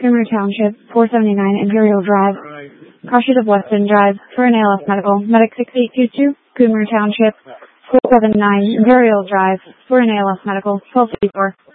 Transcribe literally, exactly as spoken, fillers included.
Coomer Township, four seventy-nine Imperial Drive. Car sheet of Weston Drive for an A L S Medical. Medic six eight two two, Coomer Township, four seventy-nine Imperial Drive for an A L S Medical, twelve fifty-four.